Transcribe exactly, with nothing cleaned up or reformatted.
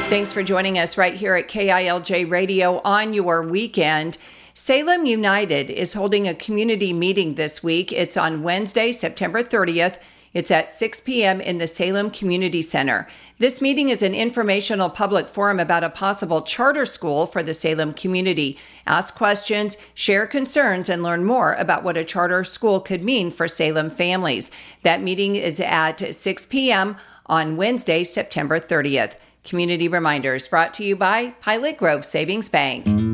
Thanks for joining us right here at K I L J Radio on your weekend. Salem United is holding a community meeting this week. It's on Wednesday, September thirtieth. It's at six p.m. in the Salem Community Center. This meeting is an informational public forum about a possible charter school for the Salem community. Ask questions, share concerns, and learn more about what a charter school could mean for Salem families. That meeting is at six p.m. on Wednesday, September thirtieth. Community Reminders brought to you by Pilot Grove Savings Bank.